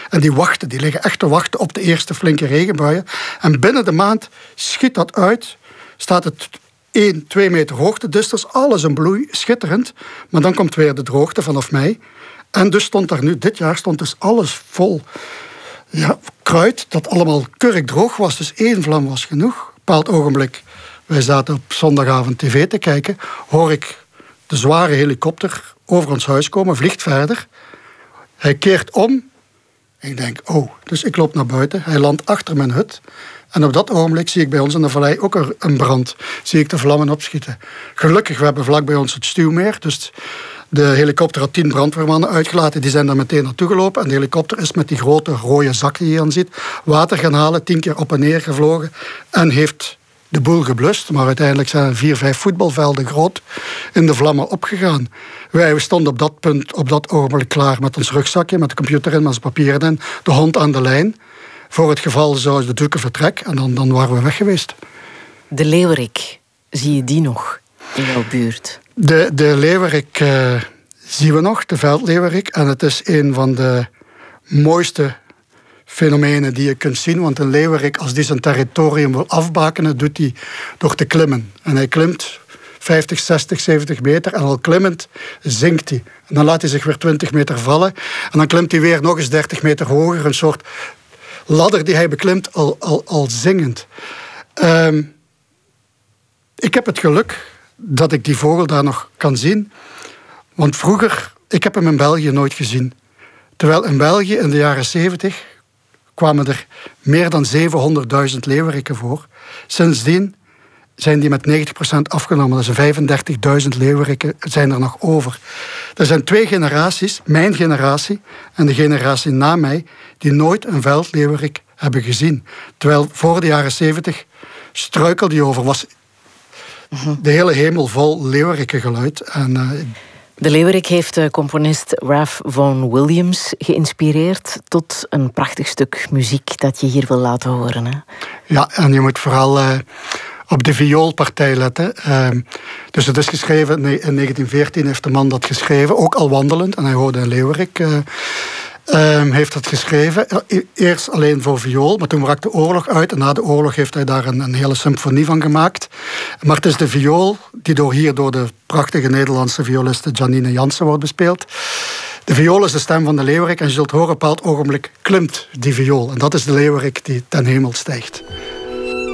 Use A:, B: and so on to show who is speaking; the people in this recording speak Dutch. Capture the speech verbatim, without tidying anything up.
A: En die wachten, die liggen echt te wachten op de eerste flinke regenbuien. En binnen de maand schiet dat uit, staat het één, twee meter hoogte. Dus dat is alles een bloei, schitterend. Maar dan komt weer de droogte vanaf mei. En dus stond daar nu, dit jaar stond dus alles vol ja, kruid, dat allemaal kurkdroog was. Dus één vlam was genoeg. Op een bepaald ogenblik, wij zaten op zondagavond tv te kijken, hoor ik de zware helikopter over ons huis komen, vliegt verder. Hij keert om. Ik denk, oh, dus ik loop naar buiten. Hij landt achter mijn hut. En op dat ogenblik zie ik bij ons in de vallei ook een brand. Zie ik de vlammen opschieten. Gelukkig, we hebben vlak bij ons het Stuwmeer. Dus de helikopter had tien brandweermannen uitgelaten. Die zijn daar meteen naartoe gelopen. En de helikopter is met die grote rode zak die je dan ziet water gaan halen. Tien keer op en neer gevlogen. En heeft de boel geblust. Maar uiteindelijk zijn er vier, vijf voetbalvelden groot in de vlammen opgegaan. Wij stonden op dat punt, op dat ogenblik klaar met ons rugzakje, met de computer in, met ons papieren in, de hond aan de lijn. Voor het geval zou de drukke vertrek. En dan, dan waren we weg geweest.
B: De leeuwerik, zie je die nog in jouw buurt?
A: De, de leeuwerik uh, zien we nog, de veldleeuwerik. En het is een van de mooiste fenomenen die je kunt zien. Want een leeuwerik, als die zijn territorium wil afbakenen, doet hij door te klimmen. En hij klimt vijftig, zestig, zeventig meter. En al klimmend zinkt hij. En dan laat hij zich weer twintig meter vallen. En dan klimt hij weer nog eens dertig meter hoger. Een soort ladder die hij beklimt, al, al, al zingend. Um, ik heb het geluk dat ik die vogel daar nog kan zien. Want vroeger, ik heb hem in België nooit gezien. Terwijl in België in de jaren zeventig kwamen er meer dan zevenhonderdduizend leeuweriken voor. Sindsdien zijn die met negentig procent afgenomen. Dat is vijfendertigduizend leeuweriken zijn er nog over. Er zijn twee generaties, mijn generatie en de generatie na mij, die nooit een veldleeuwerik hebben gezien. Terwijl voor de jaren zeventig struikelde je over, was de hele hemel vol leeuwerikengeluid. En uh,
B: de leeuwerik heeft de componist Ralph Vaughan Williams geïnspireerd tot een prachtig stuk muziek dat je hier wil laten horen. Hè?
A: Ja, en je moet vooral uh, op de vioolpartij letten. Uh, dus het is geschreven, in negentien veertien heeft de man dat geschreven, ook al wandelend, en hij hoorde een leeuwerik. Uh, Um, heeft het geschreven. Eerst alleen voor viool, maar toen brak de oorlog uit. En na de oorlog heeft hij daar een, een hele symfonie van gemaakt. Maar het is de viool die door hier door de prachtige Nederlandse violiste Janine Jansen wordt bespeeld. De viool is de stem van de leeuwerik. En je zult horen, op een bepaald ogenblik klimt die viool. En dat is de leeuwerik die ten hemel stijgt.